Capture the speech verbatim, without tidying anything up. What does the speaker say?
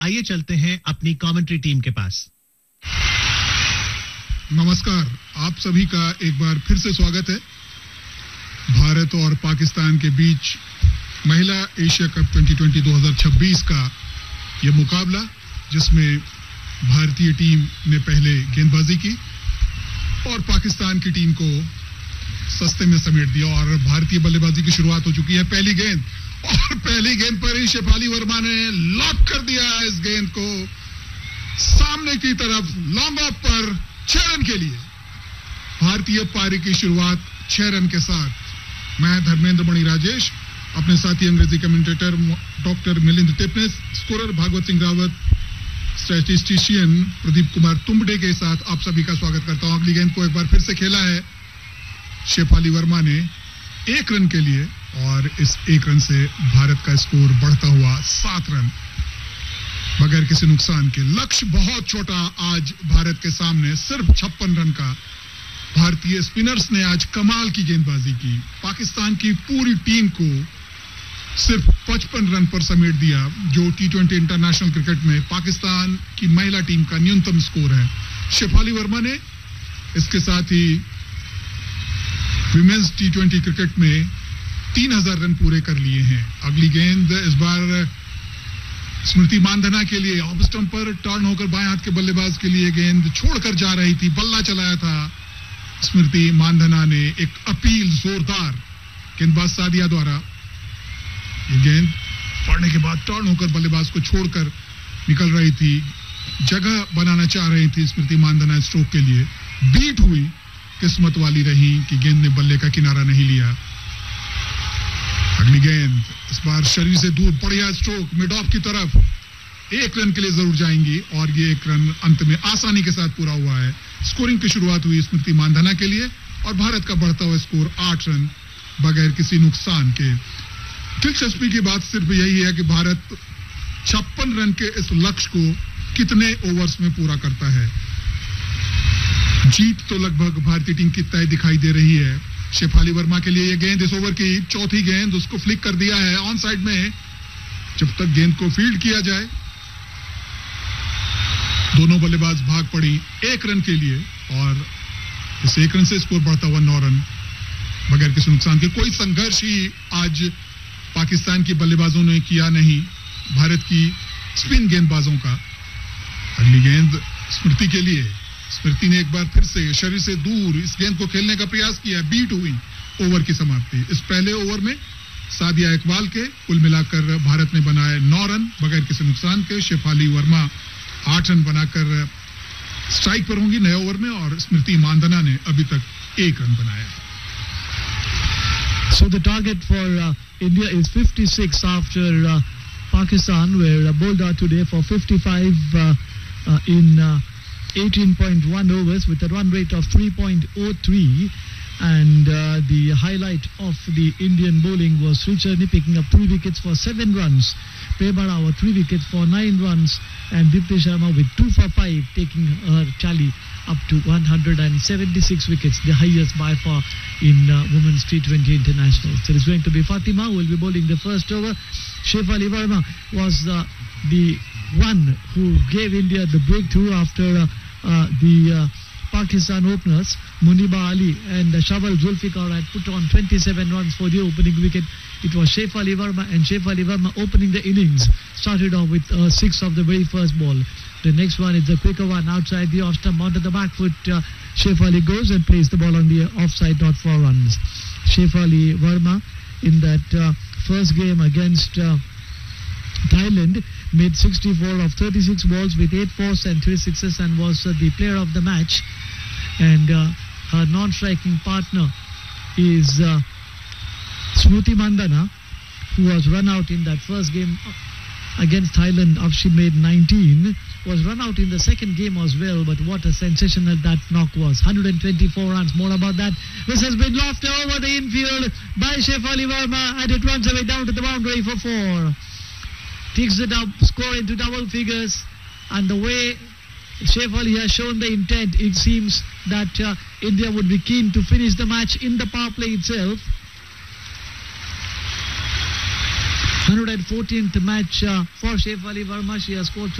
आइए चलते हैं अपनी कमेंट्री टीम के पास। नमस्कार, आप सभी का एक बार फिर से स्वागत है। भारत और पाकिस्तान के बीच महिला एशिया कप ट्वेंटी ट्वेंटी दो हज़ार छब्बीस का यह मुकाबला, जिसमें भारतीय टीम ने पहले गेंदबाजी की और पाकिस्तान की टीम को सस्ते में समेट दिया और भारतीय बल्लेबाजी की शुरुआत हो चुकी है। पहली गेंद और पहली गेंद पर ही शेफाली वर्मा ने लॉक कर दिया इस गेंद को सामने की तरफ लॉन्ग ऑफ पर छह रन के लिए। भारतीय पारी की शुरुआत छह रन के साथ। मैं धर्मेंद्र मणि राजेश, अपने साथी अंग्रेजी commentator doctor Milind Tipnis, scorer Bhagavat Singh Rawat, statistician Pradeep Kumar Tumbade के साथ आप सभी का स्वागत करता हूं। अगली गेंद को एक बार फिर से खेला है शेफाली वर्मा ने एक रन के लिए और इस एक रन से भारत का स्कोर बढ़ता हुआ सात रन बगैर किसी नुकसान के। लक्ष्य बहुत छोटा आज भारत के सामने, सिर्फ छप्पन रन का। भारतीय स्पिनर्स ने आज कमाल की गेंदबाजी की, पाकिस्तान की पूरी टीम को सिर्फ पचपन रन पर समेट दिया, जो टी ट्वेंटी इंटरनेशनल क्रिकेट में पाकिस्तान की महिला टीम का न्यूनतम स्कोर है। शेफाली वर्मा ने इसके साथ ही विमेंस टी ट्वेंटी क्रिकेट में तीन हजार रन पूरे कर लिए हैं। अगली गेंद इस बार स्मृति मानधना के लिए ऑफ स्टंप पर टर्न होकर बाएं हाथ के बल्लेबाज के लिए गेंद छोड़कर जा रही थी, बल्ला चलाया था स्मृति मानधना ने। एक अपील जोरदार गेंदबाज सादिया द्वारा। ये गेंद पड़ने के बाद टर्न होकर बल्लेबाज को छोड़कर निकल रही थी, जगह बनाना चाह रही थी स्मृति मानधना स्ट्रोक के लिए। बीट हुई, किस्मत वाली रही कि गेंद ने बल्ले का किनारा नहीं लिया। अगली गेंद इस बार शरीर से दूर, बढ़िया स्ट्रोक मिड ऑफ की तरफ, एक रन के लिए जरूर जाएंगी और ये एक रन अंत में आसानी के साथ पूरा हुआ है। स्कोरिंग की शुरुआत हुई स्मृति मानधना के लिए और भारत का बढ़ता हुआ स्कोर आठ रन बगैर किसी नुकसान के। दिलचस्पी की बात सिर्फ यही है कि भारत छप्पन रन के इस लक्ष्य को कितने ओवर्स में पूरा करता है। जीत तो लगभग भारतीय टीम की तय दिखाई दे रही है। शेफाली वर्मा के लिए यह गेंद इस ओवर की चौथी गेंद, उसको फ्लिक कर दिया है ऑन साइड में। जब तक गेंद को फील्ड किया जाए, दोनों बल्लेबाज भाग पड़ी एक रन के लिए और इस एक रन से स्कोर बढ़ता हुआ नौ रन बगैर किसी नुकसान के। कोई संघर्ष ही आज पाकिस्तान के बल्लेबाजों ने किया नहीं, भारत की स्पिन गेंदबाजों का। अगली गेंद स्मृति के लिए। स्मृति ने एक बार फिर से शरीर से दूर इस गेंद को खेलने का प्रयास किया, बीट हुई ओवर की समाप्ति। इस पहले ओवर में सादिया इकबाल के कुल मिलाकर भारत ने बनाए नौ रन बगैर किसी नुकसान के। शेफाली वर्मा आठ रन बनाकर स्ट्राइक पर होंगी नए ओवर में और स्मृति मानधना ने अभी तक एक रन बनाया। So the target for uh, India is fifty-six after uh, Pakistan were uh, bowled out today for fifty-five uh, uh, in uh, eighteen point one overs with a run rate of three point oh three, and uh, the highlight of the Indian bowling was Srichani picking up three wickets for seven runs, Prema Rawat three wickets for nine runs, and Dipti Sharma with two for five, taking her tally up to one hundred seventy-six wickets, the highest by far in uh, Women's T twenty International. So it's going to be Fatima who will be bowling the first over. Shephali Verma was uh, the one who gave India the breakthrough after uh, uh, the uh, Pakistan openers, Muniba Ali and uh, Shawal Zulfikar had put on twenty-seven runs for the opening wicket. It was Shephali Verma, and Shephali Verma opening the innings started off with uh, six of the very first ball. The next one is the quicker one outside the off stump onto the back foot. Uh, Shephali goes and plays the ball on the offside, not for runs. Shephali Verma in that uh, first game against uh, Thailand made sixty-four of thirty-six balls with eight fours and three sixes and was uh, the player of the match. And uh, her non-striking partner is uh, Smriti Mandhana, who was run out in that first game against Thailand after she made nineteen, was run out in the second game as well, but what a sensational that knock was. one hundred twenty-four runs, more about that. This has been lofted over the infield by Shephali Verma, and it runs away down to the boundary for four. Takes the dub, score into double figures, and the way Shephali has shown the intent, it seems that uh, India would be keen to finish the match in the power play itself. one hundred fourteenth match uh, for Saif Ali Verma. She has scored